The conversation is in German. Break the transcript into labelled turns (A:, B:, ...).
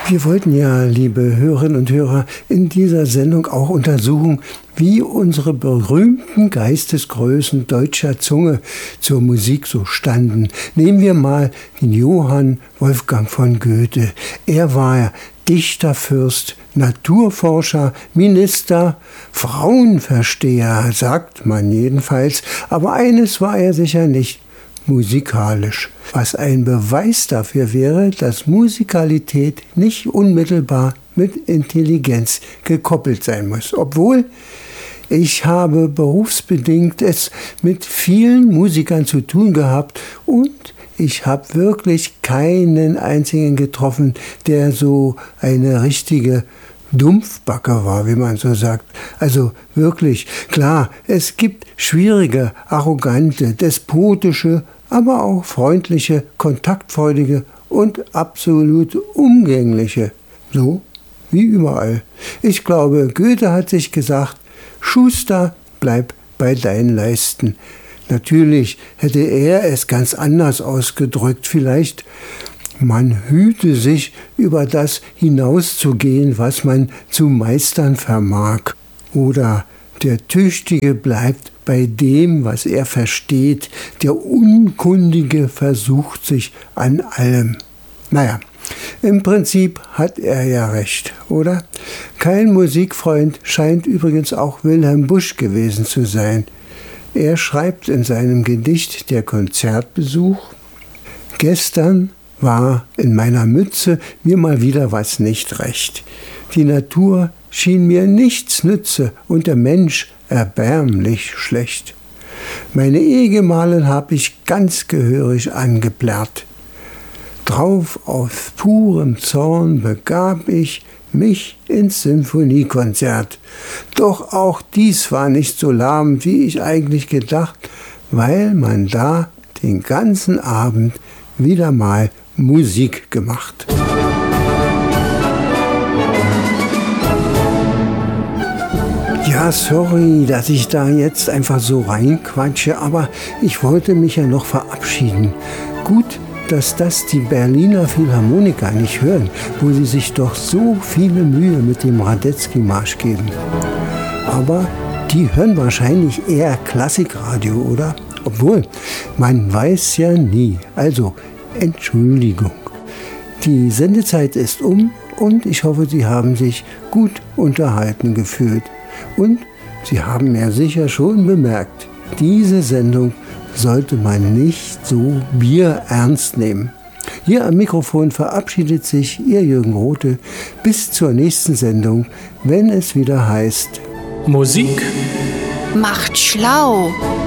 A: Wir wollten ja, liebe Hörerinnen und Hörer, in dieser Sendung auch untersuchen, wie unsere berühmten Geistesgrößen deutscher Zunge zur Musik so standen. Nehmen wir mal den Johann Wolfgang von Goethe. Er war Dichterfürst, Naturforscher, Minister, Frauenversteher, sagt man jedenfalls. Aber eines war er sicher nicht: musikalisch. Was ein Beweis dafür wäre, dass Musikalität nicht unmittelbar mit Intelligenz gekoppelt sein muss. Obwohl ich habe berufsbedingt es mit vielen Musikern zu tun gehabt und ich habe wirklich keinen einzigen getroffen, der so eine richtige Dumpfbacke war, wie man so sagt. Also wirklich, klar, es gibt schwierige, arrogante, despotische, aber auch freundliche, kontaktfreudige und absolut umgängliche. So wie überall. Ich glaube, Goethe hat sich gesagt: Schuster, bleib bei deinen Leisten. Natürlich hätte er es ganz anders ausgedrückt. Vielleicht: man hüte sich, über das hinauszugehen, was man zu meistern vermag. Oder: der Tüchtige bleibt bei dem, was er versteht. Der Unkundige versucht sich an allem. Naja, im Prinzip hat er ja recht, oder? Kein Musikfreund scheint übrigens auch Wilhelm Busch gewesen zu sein. Er schreibt in seinem Gedicht Der Konzertbesuch: Gestern war in meiner Mütze mir mal wieder was nicht recht. Die Natur schien mir nichts nütze und der Mensch erbärmlich schlecht. Meine Ehegemahlin hab ich ganz gehörig angeplärrt. Drauf aus purem Zorn begab ich mich ins Sinfoniekonzert. Doch auch dies war nicht so lahm, wie ich eigentlich gedacht, weil man da den ganzen Abend wieder mal Musik gemacht. Ja, sorry, dass ich da jetzt einfach so reinquatsche, aber ich wollte mich ja noch verabschieden. Gut, dass das die Berliner Philharmoniker nicht hören, wo sie sich doch so viele Mühe mit dem Radetzky-Marsch geben. Aber die hören wahrscheinlich eher Klassikradio, oder? Obwohl, man weiß ja nie. Also, Entschuldigung. Die Sendezeit ist um und ich hoffe, Sie haben sich gut unterhalten gefühlt. Und Sie haben ja sicher schon bemerkt, diese Sendung sollte man nicht so bierernst nehmen. Hier am Mikrofon verabschiedet sich Ihr Jürgen Rothe. Bis zur nächsten Sendung, wenn es wieder heißt:
B: Musik
C: macht schlau.